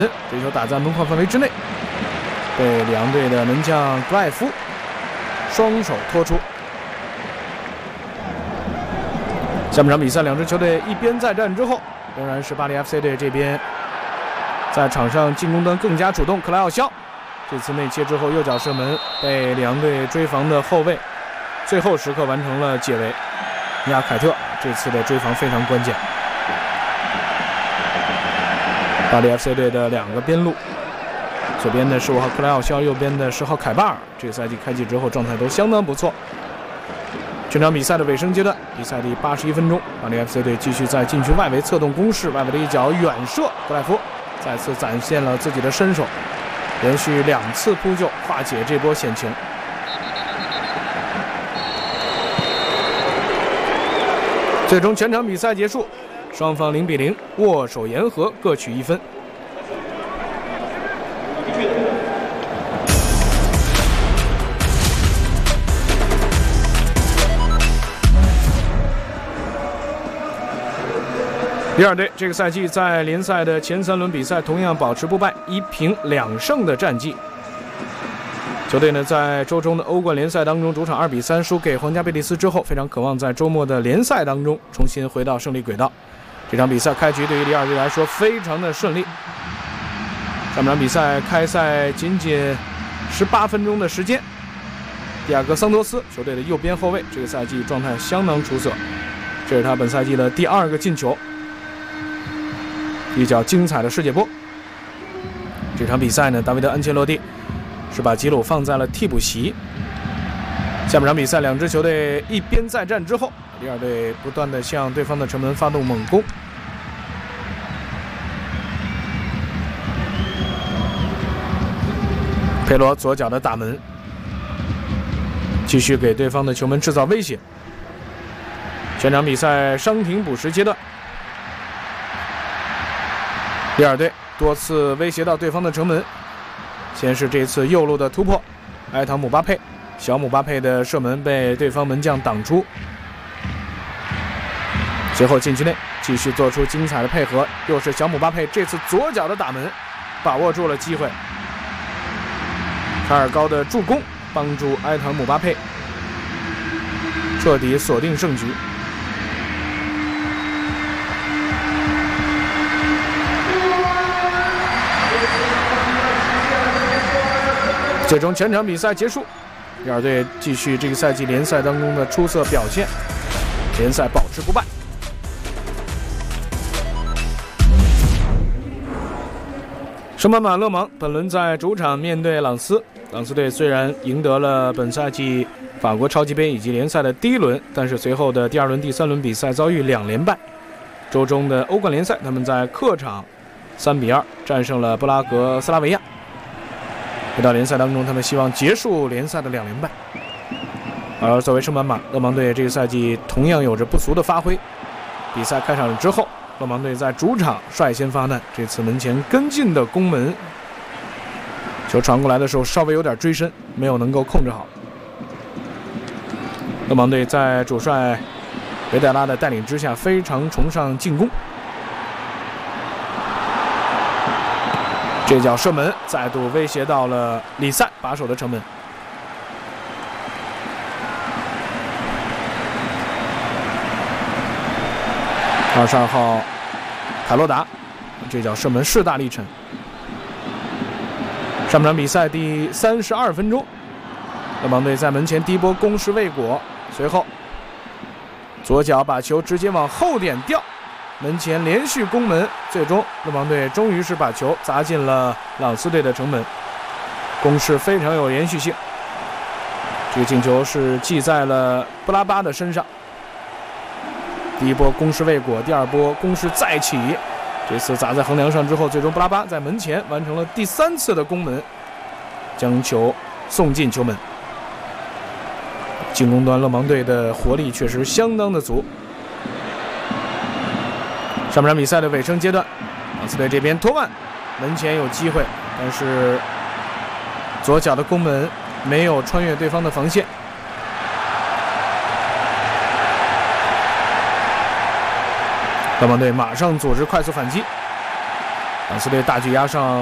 这球打在门框范围之内，被里昂队的门将格赖夫双手托出。下半场比赛，两支球队一边再战之后，仍然是巴黎 FC 队这边在场上进攻端更加主动。克莱奥肖这次内切之后右脚射门，被里昂队追防的后卫最后时刻完成了解围。尼亚凯特这次的追防非常关键。巴黎 FC 队的两个边路，左边的15号克莱奥肖，右边的10号凯巴尔，这个赛季开季之后状态都相当不错。全场比赛的尾声阶段，比赛第81分钟，巴黎 FC 队继续在禁区外围策动攻势，外围的一脚远射，格赖夫再次展现了自己的身手，连续2次扑救化解这波险情。最终全场比赛结束，双方0比0，握手言和，各取1分。里尔队这个赛季在联赛的前3轮比赛同样保持不败，1平2胜的战绩。球队呢在周中的欧冠联赛当中主场2比3输给皇家贝蒂斯之后，非常渴望在周末的联赛当中重新回到胜利轨道。这场比赛开局对于里尔队来说非常的顺利。上半场比赛开赛仅仅18分钟的时间，迪亚戈桑托斯球队的右边后卫，这个赛季状态相当出色，这是他本赛季的第2个进球，一脚精彩的世界波。这场比赛呢，大卫德·安切洛蒂是把吉鲁放在了替补席。下半场比赛，两支球队一边再战之后，里尔队不断地向对方的城门发动猛攻。佩罗左脚的打门，继续给对方的球门制造威胁。全场比赛伤停补时阶段，里尔队多次威胁到对方的城门。先是这次右路的突破，埃唐姆巴佩，小姆巴佩的射门被对方门将挡出。随后禁区内继续做出精彩的配合，又是小姆巴佩这次左脚的打门，把握住了机会。卡尔高的助攻帮助埃唐姆巴佩彻底锁定胜局。最终全场比赛结束，里尔队继续这个赛季联赛当中的出色表现，联赛保持不败。圣班马勒芒本轮在主场面对朗斯，朗斯队虽然赢得了本赛季法国超级杯以及联赛的第1轮，但是随后的第2轮、第3轮比赛遭遇2连败。周中的欧冠联赛，他们在客场3比2战胜了布拉格斯拉维亚。回到联赛当中，他们希望结束联赛的2连败。而作为圣班马，勒芒队这个赛季同样有着不俗的发挥。比赛开场之后，勒芒队在主场率先发难，这次门前跟进的攻门，球传过来的时候稍微有点追身，没有能够控制好。勒芒队在主帅维代拉的带领之下，非常崇尚进攻。这脚射门再度威胁到了里塞把守的城门。22号凯洛达这脚射门势大力沉。上半场比赛第32分钟，勒芒队在门前第一波攻势未果，随后左脚把球直接往后点吊，门前连续攻门，最终勒芒队终于是把球砸进了朗斯队的城门，攻势非常有连续性。这个进球是记在了布拉巴的身上。第一波攻势未果，第2波攻势再起，这次砸在横梁上之后，最终布拉巴在门前完成了第3次的攻门，将球送进球门。进攻端勒芒队的活力确实相当的足。上半场比赛的尾声阶段，朗斯队这边托万门前有机会，但是左脚的攻门没有穿越对方的防线。勒芒队马上组织快速反击， 朗斯队大举压上